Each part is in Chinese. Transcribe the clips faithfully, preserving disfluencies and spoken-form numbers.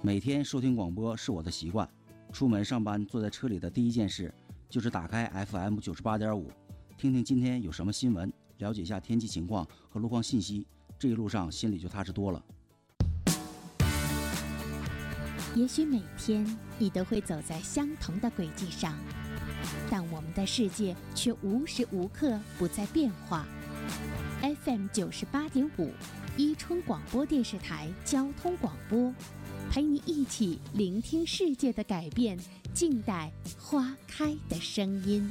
每天收听广播是我的习惯，出门上班坐在车里的第一件事就是打开 F M 九十八点五，听听今天有什么新闻，了解一下天气情况和路况信息，这一路上心里就踏实多了。 也许每天你都会走在相同的轨迹上，但我们的世界却无时无刻不在变化。F M 九十八点五，伊春广播电视台交通广播，陪你一起聆听世界的改变，静待花开的声音。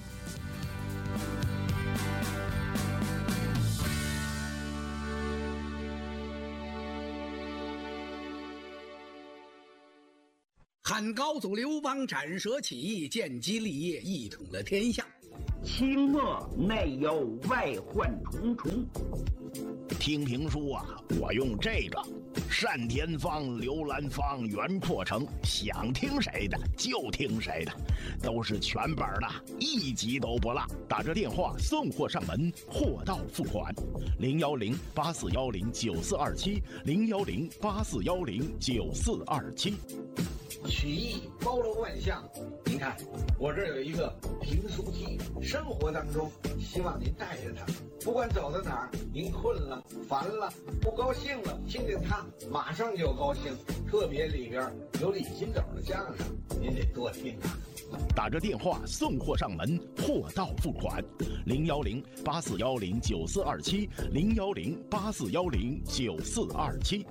汉高祖刘邦斩蛇起义，建基立业，一统了天下。 清末内忧外患重重。 听评书啊，我用这个单田芳、刘兰芳、袁阔成，想听谁的就听谁的，都是全本的，一集都不落。打着电话送货上门，货到付款。零幺零八四幺零九四二七，零幺零八四幺零九四二七。 曲艺包罗万象，您看我这儿有一个评书机，生活当中希望您带着它，不管走到哪儿，您困了、烦了、不高兴了，听听它，马上就高兴。特别里边有李金斗的相声，您得多听啊。 打着电话送货上门，货到付款。零幺零八四幺零九四二七，零幺零八四幺零九四二七。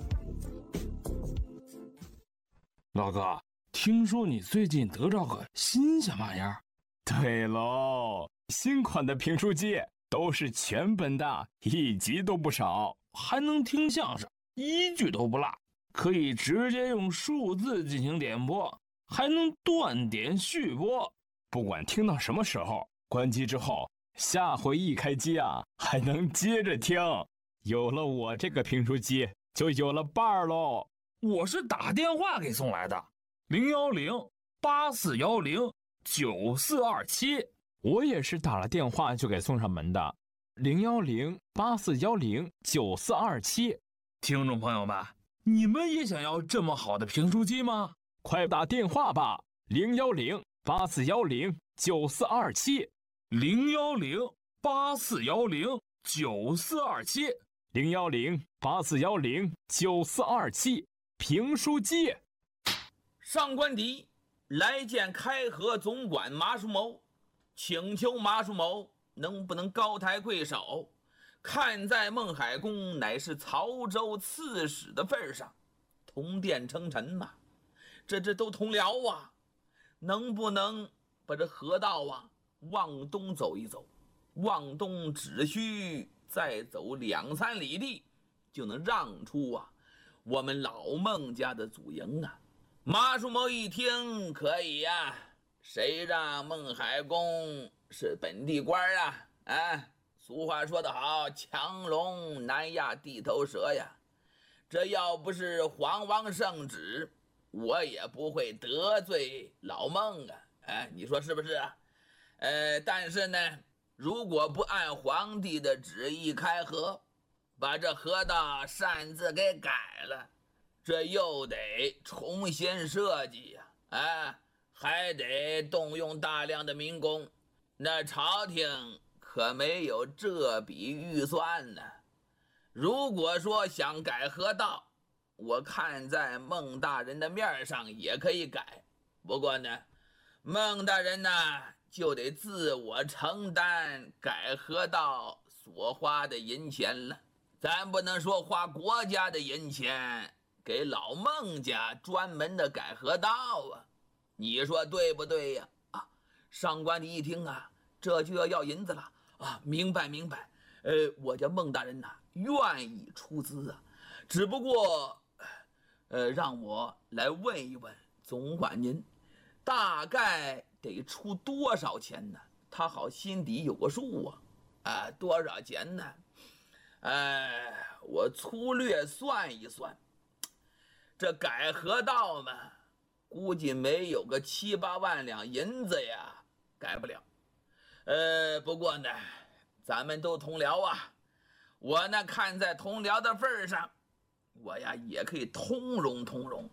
老哥，听说你最近得着个新什么玩意儿？ 对喽，新款的评书机都是全本的，一集都不少， 还能听相声，一句都不落，可以直接用数字进行点播，还能断点续播。 不管听到什么时候，关机之后，下回一开机啊，还能接着听。有了我这个评书机，就有了伴儿喽。 我是打电话给送来的，零幺零八四幺零九四二七。 我也是打了电话就给送上门的，零幺零八四幺零九四二七。 听众朋友们，你们也想要这么好的评书机吗？ 快打电话吧，零幺零八四幺零九四二七， 零幺零八四幺零九四二七， 零幺零八四幺零九四二七。评书机。 上官迪来见开河总管马叔谋，请求马叔谋能不能高抬贵手，看在孟海公乃是曹州刺史的份上，同殿称臣嘛，这这都同僚啊，能不能把这河道啊往东走一走，往东只需再走两三里地，就能让出啊我们老孟家的祖营啊。马叔谋一听，可以呀、啊，谁让孟海公是本地官啊？啊，俗话说得好，强龙难压地头蛇呀。这要不是皇王圣旨，我也不会得罪老孟啊。哎，你说是不是啊？呃，但是呢，如果不按皇帝的旨意开河，把这河道擅自给改了，这又得重新设计呀、啊，啊，还得动用大量的民工，那朝廷可没有这笔预算呢。如果说想改河道，我看在孟大人的面上也可以改，不过呢，孟大人呢就得自我承担改河道所花的银钱了。咱不能说花国家的银钱给老孟家专门的改河道啊，你说对不对呀？啊，上官迪一听啊，这就要要银子了啊，明白明白。呃，我家孟大人呐、啊，愿意出资啊，只不过，呃，让我来问一问总管您，大概得出多少钱呢？他好心底有个数啊。啊，多少钱呢？哎，我粗略算一算，这改河道嘛，估计没有个七八万两银子呀，改不了。呃，不过呢，咱们都同僚啊，我呢看在同僚的份上，我呀也可以通融通融。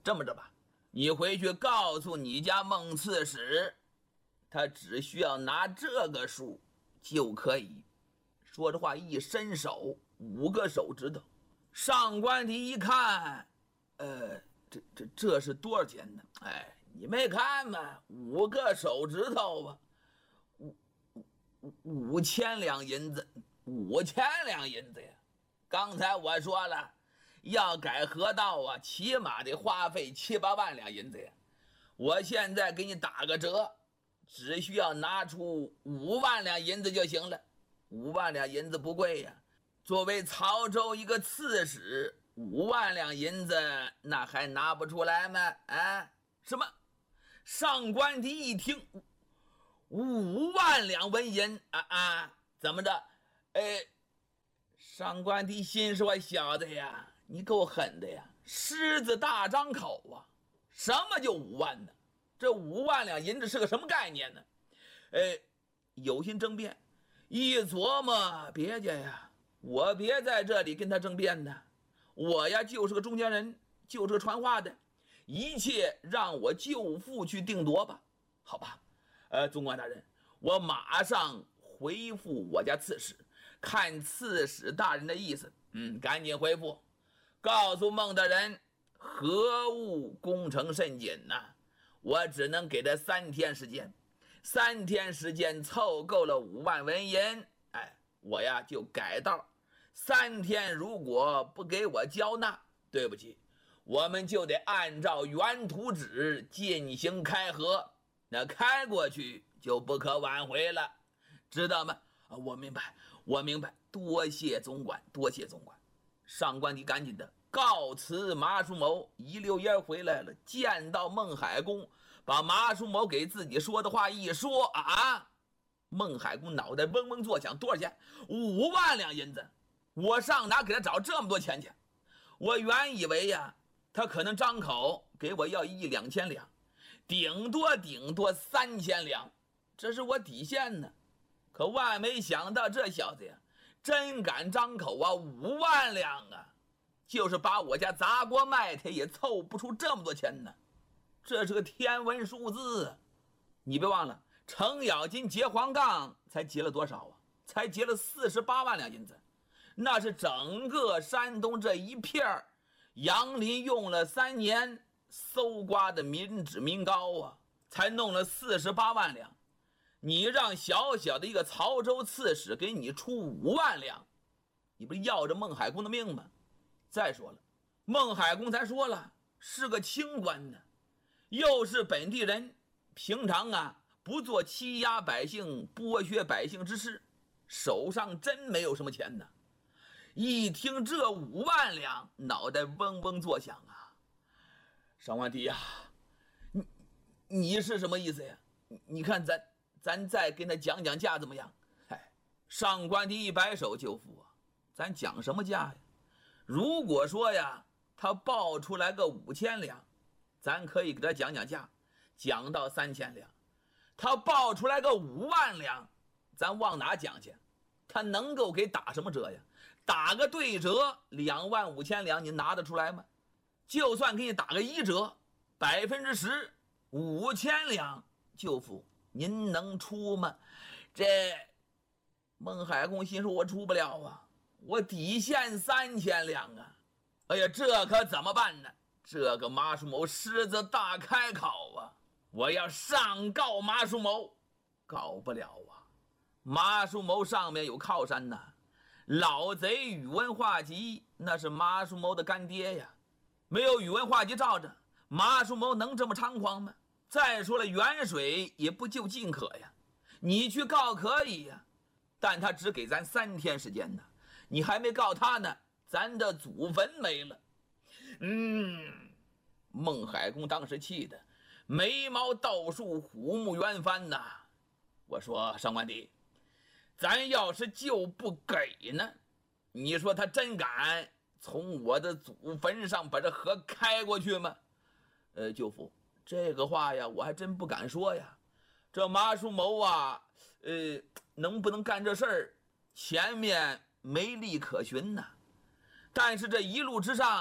这么着吧，你回去告诉你家孟刺史，他只需要拿这个数就可以。说着话一伸手，五个手指头。上官迪一看，呃，这这这是多少钱呢？哎，你没看吗？五个手指头啊，五五五千两银子，五千两银子呀！刚才我说了，要改河道啊，起码得花费七八万两银子呀。我现在给你打个折，只需要拿出五万两银子就行了。五万两银子不贵呀。作为曹州一个刺史，五万两银子那还拿不出来吗？啊，什么？上官迪一听，五万两纹银啊啊，怎么着？哎，上官迪心说：“小子呀，你够狠的呀！狮子大张口啊！什么就五万呢？这五万两银子是个什么概念呢？”哎，有心争辩，一琢磨，别介呀。我别在这里跟他争辩呢，我呀就是个中间人，就是个传话的，一切让我舅父去定夺吧，好吧？呃，总管大人，我马上回复我家刺史，看刺史大人的意思。嗯，赶紧回复，告诉孟大人，何物工程甚紧呐、啊？我只能给他三天时间，三天时间凑够了五万纹银，哎，我呀就改道。三天如果不给我交纳，对不起，我们就得按照原图纸进行开河，那开过去就不可挽回了，知道吗？啊，我明白，我明白，多谢总管，多谢总管。上官迪赶紧的告辞麻叔谋，一溜烟回来了，见到孟海公，把麻叔谋给自己说的话一说啊，孟海公脑袋嗡嗡作响，多少钱？五万两银子。我上哪给他找这么多钱去？我原以为呀，他可能张口给我要一两千两，顶多顶多三千两，这是我底线呢。可万没想到这小子呀，真敢张口啊，五万两啊！就是把我家砸锅卖铁也凑不出这么多钱呢，这是个天文数字。你别忘了，程咬金劫黄杠才劫了多少啊？才劫了四十八万两银子。那是整个山东这一片杨林用了三年搜刮的民脂民膏啊，才弄了四十八万两。你让小小的一个曹州刺史给你出五万两，你不是要着孟海公的命吗？再说了，孟海公咱说了是个清官呢，又是本地人，平常啊不做欺压百姓、剥削百姓之事，手上真没有什么钱呢。一听这五万两，脑袋嗡嗡作响啊！上官迪呀，你你是什么意思呀？你看咱咱再跟他讲讲价怎么样？哎，上官迪一摆手，舅父啊，咱讲什么价呀？如果说呀，他报出来个五千两，咱可以给他讲讲价，讲到三千两。他报出来个五万两，咱往哪讲去？他能够给打什么折呀？打个对折，两万五千两，您拿得出来吗？就算给你打个一折，百分之十，五千两，舅父您能出吗？这孟海公心说：“我出不了啊，我底线三千两啊！哎呀，这可怎么办呢？这个麻叔谋狮子大开口啊！我要上告麻叔谋，告不了啊！麻叔谋上面有靠山呐。”老贼宇文化及那是麻叔谋的干爹呀，没有宇文化及罩着，麻叔谋能这么猖狂吗？再说了，远水也不救近渴呀，你去告可以呀，但他只给咱三天时间呢，你还没告他呢，咱的祖坟没了。嗯，孟海公当时气的眉毛倒竖，虎目圆翻呐。我说上官迪，咱要是就不给呢，你说他真敢从我的祖坟上把这河开过去吗？呃，舅父，这个话呀，我还真不敢说呀。这麻叔谋啊，呃，能不能干这事儿，前面没利可循呢。但是这一路之上，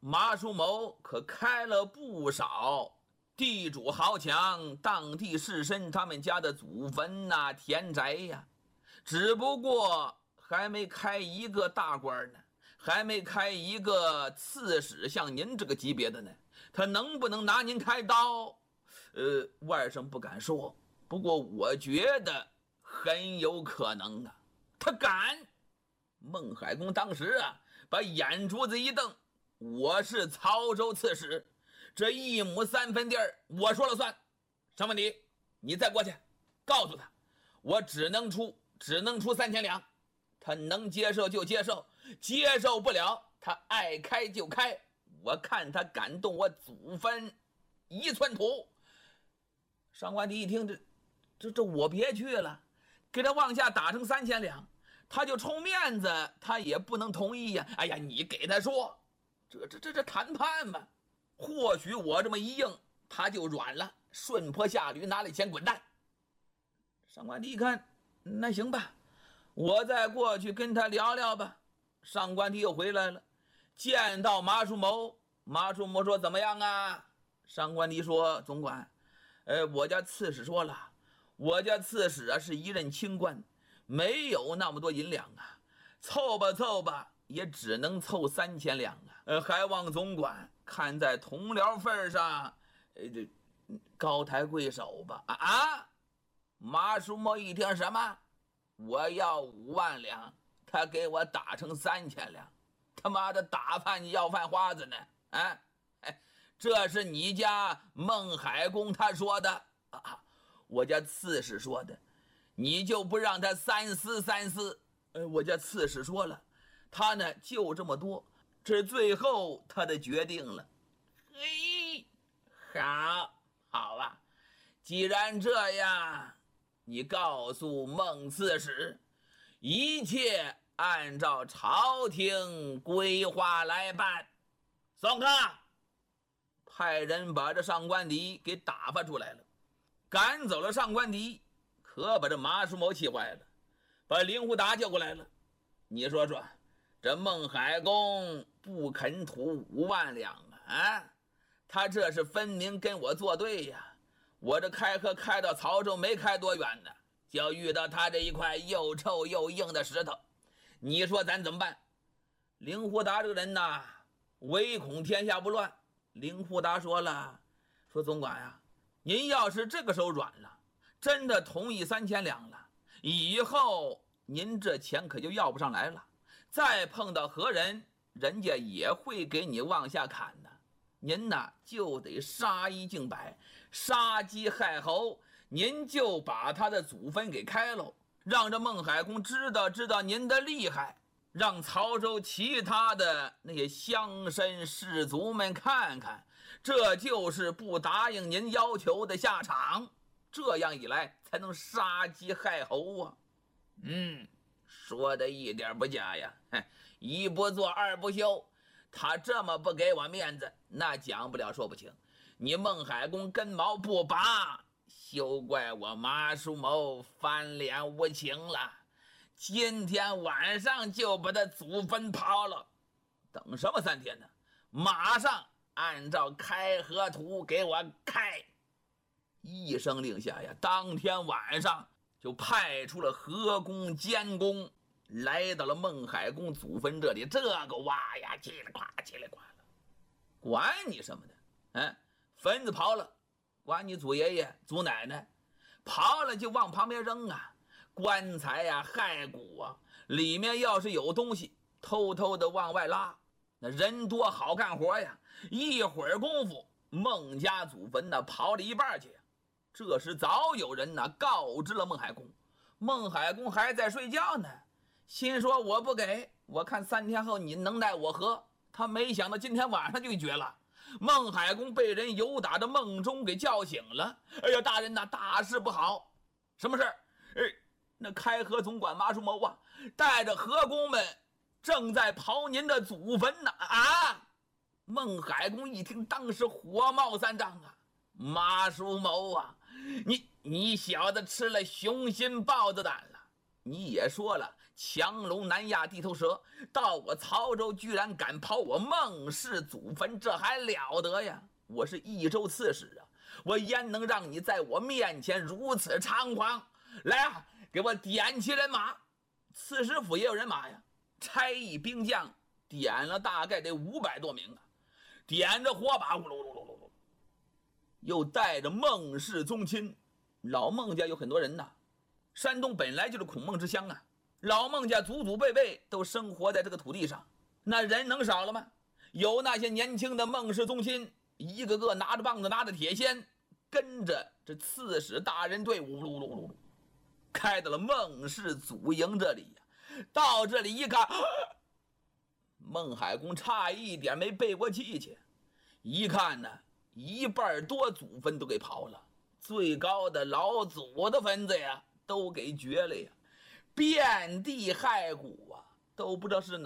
马叔谋可开了不少地主豪强、当地士绅他们家的祖坟呐、啊、田宅呀，只不过还没开一个大官呢，还没开一个刺史，像您这个级别的呢，他能不能拿您开刀？呃，外甥不敢说，不过我觉得很有可能啊，他敢。孟海公当时啊，把眼珠子一瞪，我是曹州刺史，这一亩三分地儿我说了算。上文迪，你再过去告诉他，我只能出只能出三千两，他能接受就接受，接受不了他爱开就开，我看他敢动我祖坟一寸土。上官迪一听，这这这我别去了，给他往下打成三千两，他就冲面子，他也不能同意呀。哎呀，你给他说，这这这这谈判嘛，或许我这么一应，他就软了，顺坡下驴，拿了钱滚蛋。上官迪一看，那行吧，我再过去跟他聊聊吧。上官迪又回来了，见到马叔谋，马叔谋说怎么样啊？上官迪说，总管，呃，我家刺史说了，我家刺史啊是一任清官，没有那么多银两啊，凑吧凑吧也只能凑三千两啊。呃，还望总管看在同僚份上，呃，这高抬贵手吧。啊啊！马叔谋一听什么？我要五万两，他给我打成三千两，他妈的打饭你要饭花子呢？啊！这是你家孟海公他说的啊，我家刺史说的，你就不让他三思三思？呃，我家刺史说了，他呢就这么多，这最后他的决定了。嘿，好，好啊，既然这样，你告诉孟刺史，一切按照朝廷规划来办。送他。派人把这上官迪给打发出来了，赶走了上官迪，可把这马叔谋气坏了，把林虎达叫过来了。你说说，这孟海公不肯吐五万两啊？啊，他这是分明跟我作对呀！我这开河开到曹州没开多远呢，就遇到他这一块又臭又硬的石头，你说咱怎么办？林虎达这个人呐，唯恐天下不乱。林虎达说了，说总管呀，您要是这个手软了，真的同意三千两了，以后您这钱可就要不上来了，再碰到何人，人家也会给你往下砍的。您呢就得杀一儆百，杀鸡害猴，您就把他的祖坟给开喽，让这孟海公知道知道您的厉害，让曹州其他的那些乡绅士族们看看，这就是不答应您要求的下场。这样一来才能杀鸡害猴啊！嗯，说的一点不假呀。一不做二不休，他这么不给我面子，那讲不了说不清。你孟海公根毛不拔，休怪我马叔谋翻脸无情了。今天晚上就把他祖坟刨了，等什么三天呢？马上按照开河图给我开！一声令下呀，当天晚上就派出了河工、监工，来到了孟海公祖坟这里。这个挖呀，叽里呱叽里呱了，管你什么的？嗯，坟子刨了，管你祖爷爷、祖奶奶，刨了就往旁边扔啊。棺材呀、啊、骸骨啊，里面要是有东西，偷偷的往外拉。那人多好干活呀，一会儿功夫，孟家祖坟呢刨了一半去。这时早有人呢告知了孟海公，孟海公还在睡觉呢，心说我不给，我看三天后你能奈我何？他没想到今天晚上就绝了。孟海公被人由打着梦中给叫醒了。哎呀，大人呐，大事不好！什么事？哎。那开河总管马叔谋啊，带着河工们正在刨您的祖坟呢！啊！孟海公一听，当时火冒三丈啊！马叔谋啊，你你小子吃了雄心豹子胆了！你也说了， 强龙南亚地头蛇，到我曹州居然敢刨我孟氏祖坟，这还了得呀！我是益州刺史啊，我焉能让你在我面前如此猖狂？来啊，给我点起人马！刺史府也有人马呀，差役兵将点了大概得五百多名啊，点着火把，呼噜噜噜噜噜，又带着孟氏宗亲。老孟家有很多人呐，山东本来就是孔孟之乡啊，老孟家祖祖辈辈都生活在这个土地上，那人能少了吗？有那些年轻的孟氏宗亲，一个个拿着棒子，拿着铁锨，跟着这刺史大人队伍，噜噜噜噜，开到了孟氏祖营这里呀。到这里一看，孟海公差一点没背过气去，一看呢，一半多祖坟都给刨了，最高的老祖的坟子呀，都给掘了呀，遍地骸骨啊，都不知道是哪